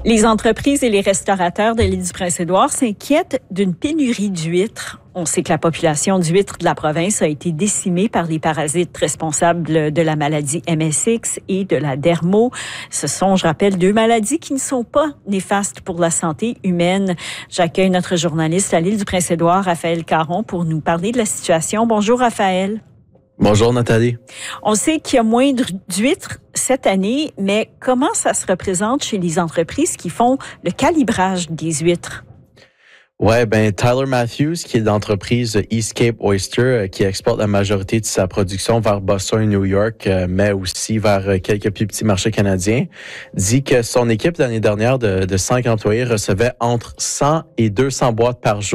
Les entreprises et les restaurateurs de l'île du Prince-Édouard s'inquiètent d'une pénurie d'huîtres. On sait que la population d'huîtres de la province a été décimée par les parasites responsables de la maladie MSX et de la dermo. Ce sont, je rappelle, deux maladies qui ne sont pas néfastes pour la santé humaine. J'accueille notre journaliste à l'île du Prince-Édouard, Raphaël Caron, pour nous parler de la situation. Bonjour, Raphaël. Bonjour Nathalie. On sait qu'il y a moins d'huîtres cette année, mais comment ça se représente chez les entreprises qui font le calibrage des huîtres? Ouais, Tyler Matthews, qui est d'entreprise East Cape Oyster, qui exporte la majorité de sa production vers Boston et New York, mais aussi vers quelques plus petits marchés canadiens, dit que son équipe l'année dernière de 5 employés recevait entre 100 et 200 boîtes par jour